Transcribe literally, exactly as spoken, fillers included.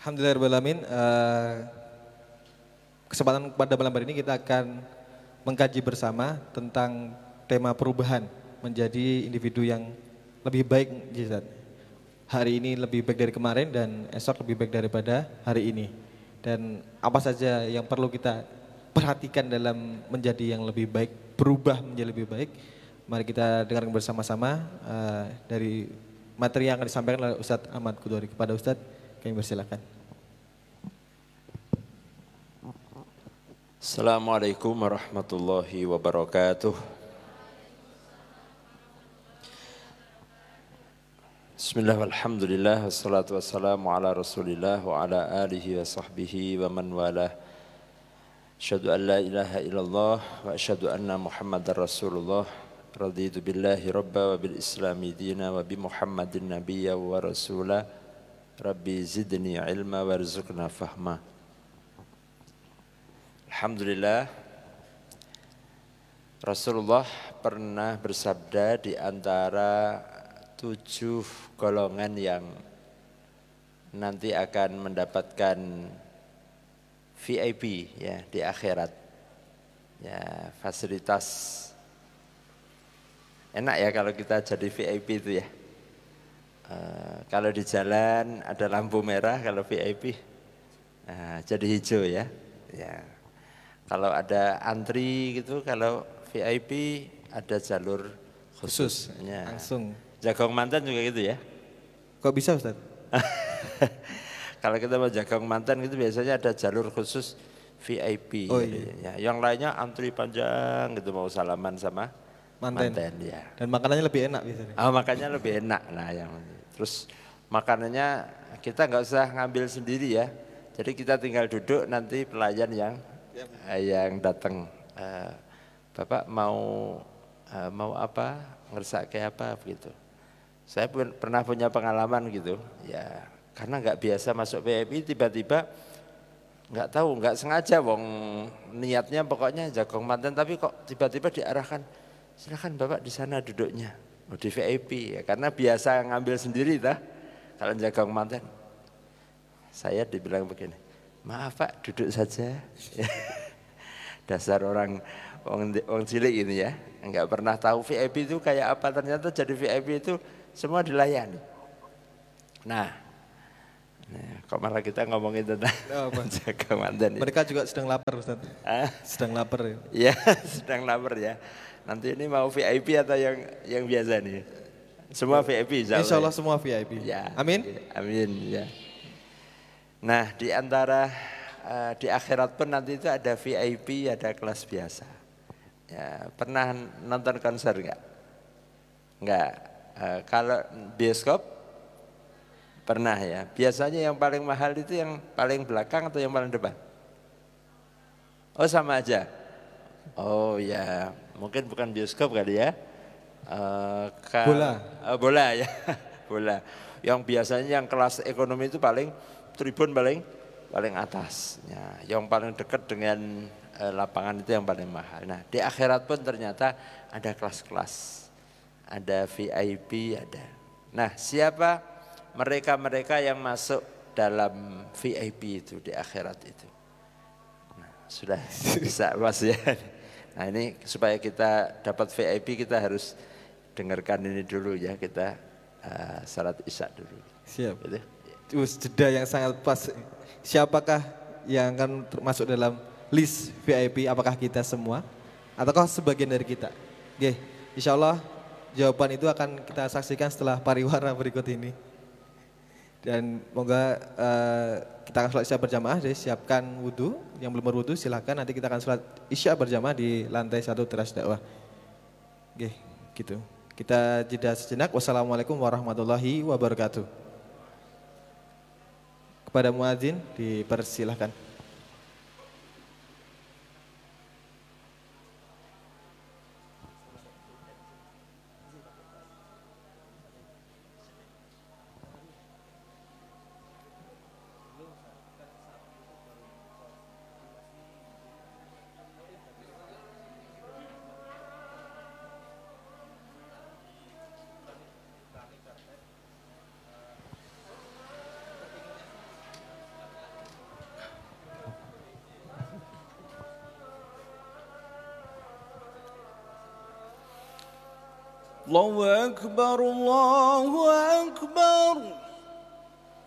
Alhamdulillahirrahmanirrahim. Uh, kesempatan pada malam hari ini kita akan mengkaji bersama tentang tema perubahan menjadi individu yang lebih baik. Hari ini lebih baik dari kemarin dan esok lebih baik daripada hari ini. Dan apa saja yang perlu kita perhatikan dalam menjadi yang lebih baik, berubah menjadi lebih baik. Mari kita dengarkan bersama-sama uh, dari materi yang akan disampaikan oleh Ustadz Ahmad Kudori. Kepada Ustadz kami persilakan. Assalamualaikum warahmatullahi wabarakatuh. Bismillah walhamdulillah wassalatu wassalamu ala rasulillah wa ala alihi wa sahbihi wa man walah. Asyhadu an la ilaha illallah wa asyhadu anna muhammadar rasulullah. Raditu billahi rabba wa bil islami dina wa bi muhammadin nabiyya wa rasulah. Rabbi zidni ilma warzuqna fahma. Alhamdulillah, Rasulullah pernah bersabda di antara tujuh golongan yang nanti akan mendapatkan V I P ya di akhirat, ya fasilitas. Enak ya kalau kita jadi V I P itu ya. Uh, kalau di jalan ada lampu merah kalau V I P, nah, jadi hijau ya. Ya. Kalau ada antri gitu, kalau V I P ada jalur khusus. Khusus, Ya. langsung. Jagong mantan juga gitu ya? Kok bisa Ustaz? Kalau kita mau jagong mantan gitu biasanya ada jalur khusus V I P. Oh, gitu. iya. Ya. Yang lainnya antri panjang gitu mau salaman sama mantan. mantan ya. Dan makanannya lebih enak biasanya. Oh, makannya lebih enak. Nah, yang terus makanannya kita nggak usah ngambil sendiri ya. Jadi kita tinggal duduk, nanti pelayan yang ya, yang datang. Uh, Bapak mau uh, mau apa? Ngerasa kayak apa begitu. Saya pun pernah punya pengalaman gitu. Ya, karena nggak biasa masuk V I P, tiba-tiba nggak tahu, nggak sengaja, wong niatnya pokoknya jagong mantan, tapi kok tiba-tiba diarahkan, silakan Bapak di sana duduknya. Oh, di V I P ya, karena biasa ngambil sendiri tah. Kalau jagong mantan, saya dibilang begini, maaf Pak, duduk saja. Dasar orang orang cilik ini ya, enggak pernah tahu V I P itu kayak apa. Ternyata jadi V I P itu semua dilayani. Nah, nah kok malah kita ngomongin tentang oh, jagong mantan. Mereka juga sedang lapar Ustaz. Ah? Sedang lapar ya. Ya, sedang lapar ya. Nanti ini mau V I P atau yang yang biasa nih? Semua V I P insya Allah. Insya Allah semua V I P. Ya. Amin. Amin ya. Nah, di antara uh, di akhirat pun nanti itu ada V I P, ada kelas biasa. Ya, pernah nonton konser enggak? Enggak. Uh, kalau bioskop pernah ya. Biasanya yang paling mahal itu yang paling belakang atau yang paling depan? Oh, sama aja. Oh ya, mungkin bukan bioskop kali ya. Uh, ka, bola. Uh, bola ya, bola. Yang biasanya yang kelas ekonomi itu paling tribun paling paling atas. Ya, yang paling dekat dengan uh, lapangan itu yang paling mahal. Nah, di akhirat pun ternyata ada kelas-kelas, ada V I P, ada. Nah, siapa mereka-mereka yang masuk dalam V I P itu di akhirat itu? Nah, sudah bisa Mas ya. Nah, ini supaya kita dapat V I P kita harus dengarkan ini dulu ya, kita uh, salat isya dulu. Siap. Gitu. Terus jeda yang sangat pas. Siapakah yang akan masuk dalam list V I P? Apakah kita semua? Ataukah sebagian dari kita? Oke, insya Allah jawaban itu akan kita saksikan setelah pariwara berikut ini. Dan moga uh, kita akan sholat isya berjamaah. Jadi siapkan wudhu, yang belum berwudhu silahkan, nanti kita akan sholat isya berjamaah di lantai satu teras dakwah. Oke, gitu. Kita jeda sejenak. Wassalamualaikum warahmatullahi wabarakatuh. Kepada muadzin dipersilahkan. الله أكبر الله أكبر